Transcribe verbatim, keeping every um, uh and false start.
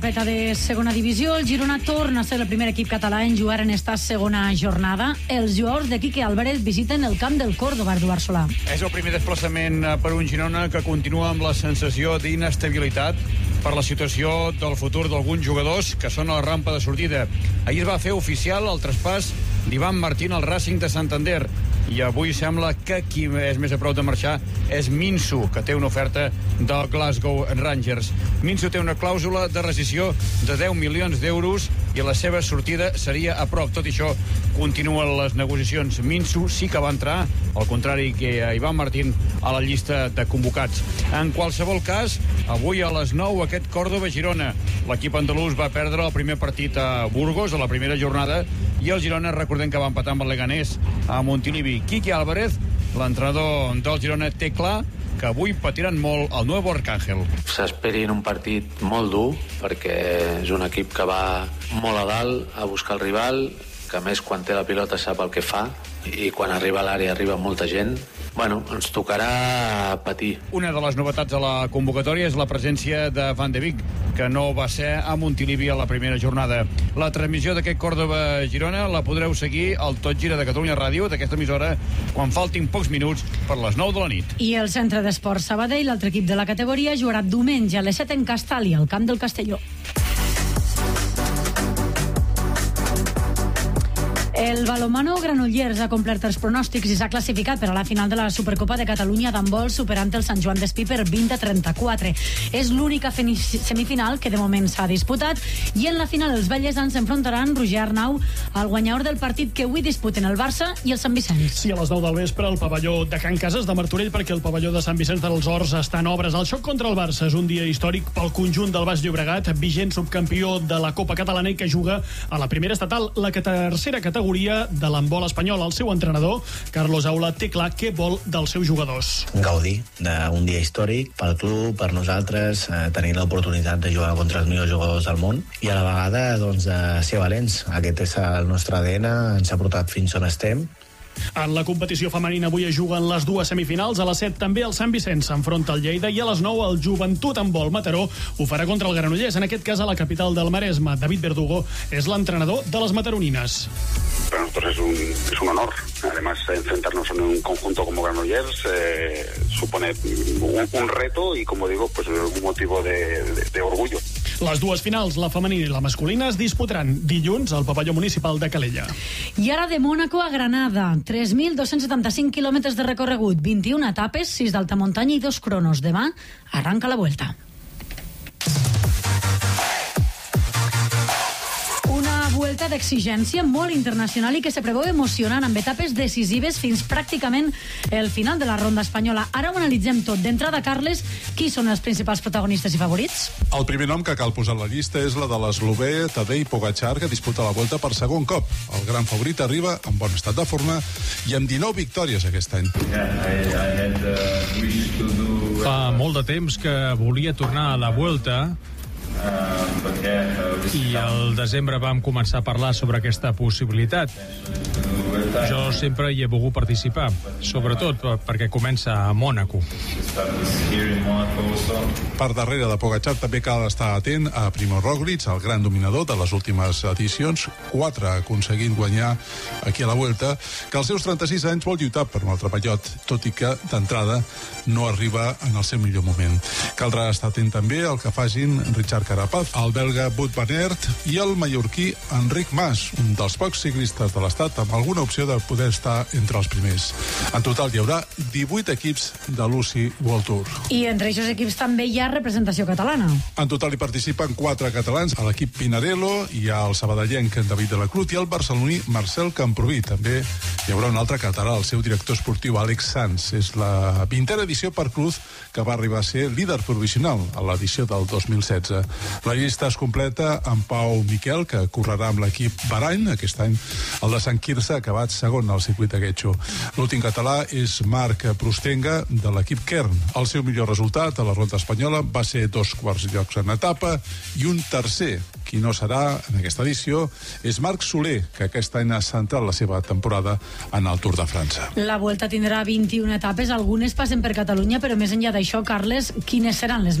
Reta de segona divisió, el Girona torna a ser el primer equip català en jugar en esta segona jornada. Els jugadors de Quique Álvarez visiten el camp del Córdoba, Eduard Solà. És el primer desplaçament per un Girona que continua amb la sensació d'inestabilitat per la situació del futur d'alguns jugadors que són a la rampa de sortida. Ahir es va fer oficial el traspàs d'Ivan Martín al Racing de Santander i avui sembla que qui és més a prop de marxar és Minsu, que té una oferta del Glasgow Rangers. Minsu té una clàusula de rescissió de deu milions d'euros i la seva sortida seria a prop. Tot i això, continuen les negociacions. Minsu sí que va entrar, al contrari que Ivan Martín, a la llista de convocats. En qualsevol cas, avui a les nou aquest Córdoba-Girona. L'equip andalús va perdre el primer partit a Burgos, a la primera jornada, i el Girona, recordem que va empatar amb el Leganés a Montilivi. Quique Álvarez, l'entrenador del Girona, té clar que avui patiran molt el Nuevo Arcángel. S'esperin un partit molt dur, perquè és un equip que va molt a dalt a buscar el rival, que a més quan té la pilota sap el que fa, i quan arriba a l'àrea arriba molta gent. Bueno, ens tocarà patir. Una de les novetats de la convocatòria és la presència de Van de Beek, que no va ser a Montilivi a la primera jornada. La transmissió d'aquest Córdoba-Girona la podreu seguir al Tot Gira de Catalunya Ràdio, d'aquesta emissora, quan faltin pocs minuts per les nou de la nit. I el Centre d'Esports Sabadell, l'altre equip de la categoria, jugarà diumenge a les set en Castàlia, al camp del Castelló. El balonmano Granollers ha complert els pronòstics i s'ha classificat per a la final de la Supercopa de Catalunya d'handbol, superant el Sant Joan d'Espí per vint a trenta-quatre. És l'única semifinal que de moment s'ha disputat, i en la final els bellesans s'enfrontaran Roger Arnau al guanyador del partit que avui disputen el Barça i el Sant Vicenç. Sí, a les nou del vespre al pavelló de Can Casas de Martorell, perquè el pavelló de Sant Vicenç dels Horts està en obres. El xoc contra el Barça és un dia històric pel conjunt del Baix Llobregat, vigent subcampió de la Copa Catalana i que juga a la primera estatal, la tercera categoria de l'handbol espanyol. El seu entrenador, Carlos Aula, té clar què vol dels seus jugadors. Gaudir d'un dia històric pel club, per nosaltres, eh, tenir l'oportunitat de jugar contra els millors jugadors del món i a la vegada doncs, de ser valents. Aquest és el nostre A D N, ens ha portat fins on estem. En la competició femenina avui es juguen les dues semifinals. A les set també el Sant Vicenç s'enfronta al Lleida i a les nou el Joventut Handbol Mataró ho farà contra el Granollers, en aquest cas a la capital del Maresme. David Verdugo és l'entrenador de les mataronines. Para nosotros es un, es un honor. Además, enfrentarnos en un conjunto como Granollers eh, supone un, un reto y, como digo, pues un motivo de, de, de orgullo. Les dues finals, la femenina i la masculina, es disputaran dilluns al pavelló municipal de Calella. I ara de Mònaco a Granada, tres mil dos-cents setanta-cinc quilòmetres de recorregut, vint-i-una etapes, sis d'alta muntanya i dos cronos. Demà arranca la Vuelta. Vuelta d'exigència molt internacional i que se preveu emocionant, amb etapes decisives fins pràcticament el final de la ronda espanyola. Ara ho analitzem tot. D'entrada, Carles, qui són els principals protagonistes i favorits? El primer nom que cal posar a la llista és la de l'eslovè Tadej Pogačar, que disputa la Vuelta per segon cop. El gran favorit arriba en bon estat de forma i amb dinou victòries aquest any. Fa molt de temps que volia tornar a la Vuelta i al desembre vam començar a parlar sobre aquesta possibilitat. Jo sempre hi he volgut participar, sobretot perquè comença a Mònaco. Per darrere de Pogačar també cal estar atent a Primo Roglic, el gran dominador de les últimes edicions, quatre aconseguint guanyar aquí a la Vuelta, que als seus trenta-sis anys vol lluitar per un altre pallot, tot i que d'entrada no arriba en el seu millor moment. Caldrà estar atent també al que facin Richard Carapaz, el belga Wout van Aert i el mallorquí Enric Mas, un dels pocs ciclistes de l'estat amb alguna opció de poder estar entre els primers. En total hi haurà divuit equips de l'U C I World Tour. I entre aquests equips també hi ha representació catalana. En total hi participen quatre catalans. A l'equip Pinarello hi ha el sabadellenc David de la Cruz i el barceloní Marcel Camproví. També hi haurà un altre català, el seu director esportiu Àlex Sanz. És la vintena edició per Cruz, que va arribar a ser líder provisional a l'edició del dos mil setze. La llista es completa amb Pau Miquel, que correrà amb l'equip Bahrain. Aquest any el de Sant Quirze ha acabat segon al circuit de Getxo. L'últim català és Marc Prostenga, de l'equip Kern. El seu millor resultat a la ronda espanyola va ser dos quarts llocs en etapa i un tercer. Qui no serà en aquesta edició és Marc Soler, que aquest any ha centrat la seva temporada en el Tour de França. La Vuelta tindrà vint-i-una etapes, algunes passen per Catalunya, però més enllà d'això, Carles, quines seran les